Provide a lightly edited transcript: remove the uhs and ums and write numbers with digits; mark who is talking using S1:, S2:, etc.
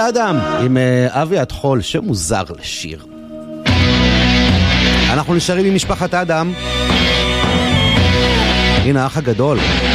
S1: אדם עם אבי התחול, שמוזר לשיר. אנחנו נשארים עם משפחת אדם. הנה האח הגדול.